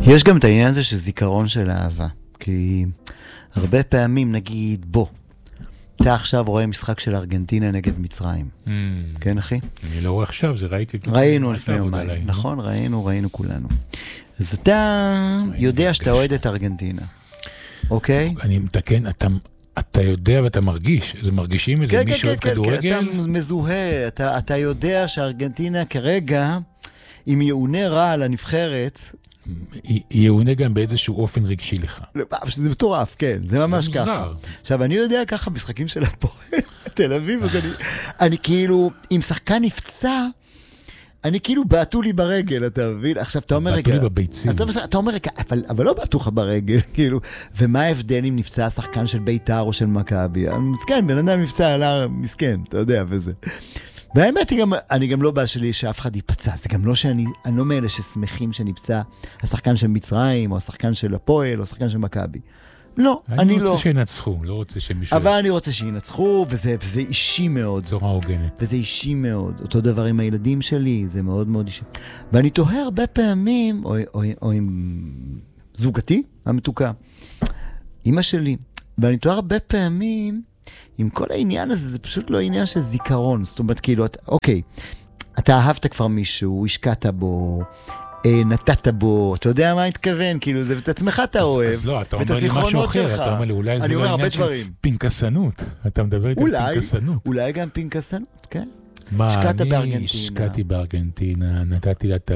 יש גם את העניין הזה של זיכרון של אהבה. כי הרבה פעמים נגיד, בוא, אתה עכשיו רואה משחק של ארגנטינה נגד מצרים. כן, אחי? אני לא רואה עכשיו, זה ראיתי. ראינו לפני יומיים. נכון, ראינו כולנו. אז אתה יודע שאתה אוהד את ארגנטינה. אוקיי? אני מתקן, אתה יודע ואתה מרגיש, זה מרגישים את זה, מי שאוהב כדורגל? אתה מזוהה, אתה יודע שארגנטינה כרגע, אם יעונה רע על הנבחרת, יעונה גם באיזשהו אופן רגשי לך. זה מטורף, כן, זה ממש ככה. עכשיו, אני יודע ככה משחקים של הפועל תל אביב, אז אני כאילו, אם שחקן נפצע, אני כאילו בעטו לי ברגל, אתה מבין? עכשיו, אתה אומר רגע... בעטו לי בביצים. אתה אומר רגע, אבל לא בעטו לך ברגל, כאילו. ומה ההבדל אם נפצע שחקן של ביתר או של מכבי? מסכן, בן אדם נפצע עלה מסכן, אתה יודע, וזה. והאמת היא גם, אני גם לא בא שלי שאף אחד ייפצע. זה גם לא שאני לא מאלה ששמחים שנפצע השחקן של מצרים, או השחקן של הפועל, או השחקן של מכבי. לא, אני לא. אני רוצה שינצחו, לא רוצה שמישהו... אבל אני רוצה שינצחו, וזה אישי מאוד. זורה הוגנת. וזה אישי מאוד. אותו דבר עם הילדים שלי, זה מאוד מאוד אישי. ואני תוהה הרבה פעמים, או עם זוגתי המתוקה, אמא שלי, ואני תוהה הרבה פעמים, עם כל העניין הזה, זה פשוט לא עניין של זיכרון. זאת אומרת, כאילו, אוקיי, אתה אהבת כבר מישהו, השקעת בו, נתת בו, אתה יודע מה התכוון, כאילו זה את עצמך אתה אוהב, אז לא, אתה אומר לי משהו אחר, אתה אומר לי אולי זה לא עניין של פנקסנות, אתה מדבר איתי על פנקסנות. אולי גם פנקסנות, כן. מה, אני השקעתי בארגנטינה, נתתי לה